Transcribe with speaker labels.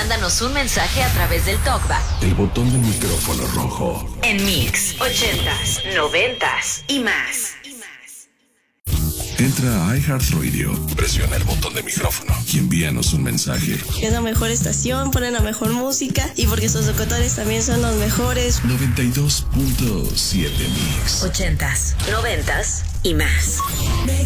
Speaker 1: mándanos un mensaje a través del TalkBack.
Speaker 2: El botón del micrófono rojo.
Speaker 1: En Mix 80s, 90s y más.
Speaker 2: Entra a iHeartRadio, presiona el botón de micrófono y envíanos un mensaje.
Speaker 3: Es la mejor estación, ponen la mejor música y porque sus locutores también son los mejores.
Speaker 2: 92.7 Mix.
Speaker 1: 80s, 90s y más.